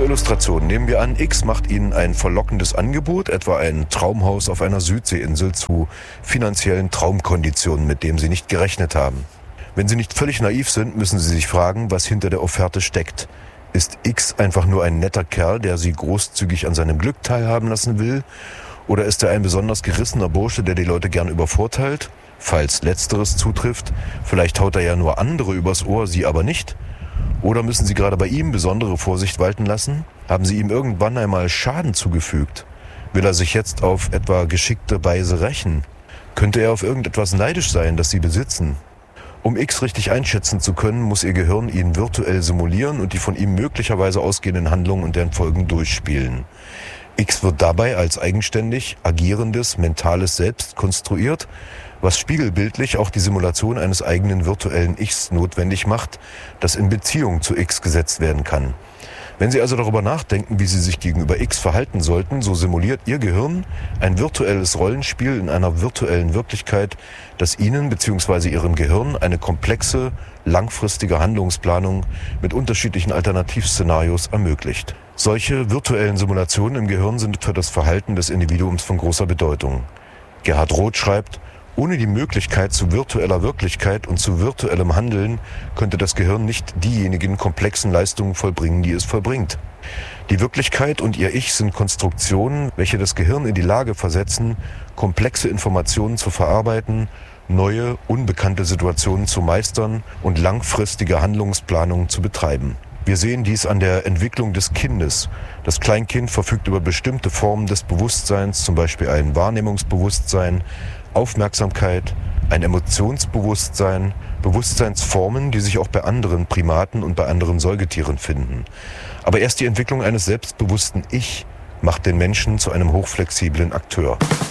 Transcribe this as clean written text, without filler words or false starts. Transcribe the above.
Zur Illustration nehmen wir an, X macht Ihnen ein verlockendes Angebot, etwa ein Traumhaus auf einer Südseeinsel zu finanziellen Traumkonditionen, mit dem Sie nicht gerechnet haben. Wenn Sie nicht völlig naiv sind, müssen Sie sich fragen, was hinter der Offerte steckt. Ist X einfach nur ein netter Kerl, der Sie großzügig an seinem Glück teilhaben lassen will? Oder ist er ein besonders gerissener Bursche, der die Leute gern übervorteilt? Falls Letzteres zutrifft, vielleicht haut er ja nur andere übers Ohr, Sie aber nicht? Oder müssen Sie gerade bei ihm besondere Vorsicht walten lassen? Haben Sie ihm irgendwann einmal Schaden zugefügt? Will er sich jetzt auf etwa geschickte Weise rächen? Könnte er auf irgendetwas neidisch sein, das Sie besitzen? Um X richtig einschätzen zu können, muss Ihr Gehirn ihn virtuell simulieren und die von ihm möglicherweise ausgehenden Handlungen und deren Folgen durchspielen. X wird dabei als eigenständig agierendes, mentales Selbst konstruiert, was spiegelbildlich auch die Simulation eines eigenen virtuellen Ichs notwendig macht, das in Beziehung zu X gesetzt werden kann. Wenn Sie also darüber nachdenken, wie Sie sich gegenüber X verhalten sollten, so simuliert Ihr Gehirn ein virtuelles Rollenspiel in einer virtuellen Wirklichkeit, das Ihnen bzw. Ihrem Gehirn eine komplexe, langfristige Handlungsplanung mit unterschiedlichen Alternativszenarios ermöglicht. Solche virtuellen Simulationen im Gehirn sind für das Verhalten des Individuums von großer Bedeutung. Gerhard Roth schreibt: Ohne die Möglichkeit zu virtueller Wirklichkeit und zu virtuellem Handeln könnte das Gehirn nicht diejenigen komplexen Leistungen vollbringen, die es vollbringt. Die Wirklichkeit und ihr Ich sind Konstruktionen, welche das Gehirn in die Lage versetzen, komplexe Informationen zu verarbeiten, neue, unbekannte Situationen zu meistern und langfristige Handlungsplanungen zu betreiben. Wir sehen dies an der Entwicklung des Kindes. Das Kleinkind verfügt über bestimmte Formen des Bewusstseins, zum Beispiel ein Wahrnehmungsbewusstsein, Aufmerksamkeit, ein Emotionsbewusstsein, Bewusstseinsformen, die sich auch bei anderen Primaten und bei anderen Säugetieren finden. Aber erst die Entwicklung eines selbstbewussten Ich macht den Menschen zu einem hochflexiblen Akteur.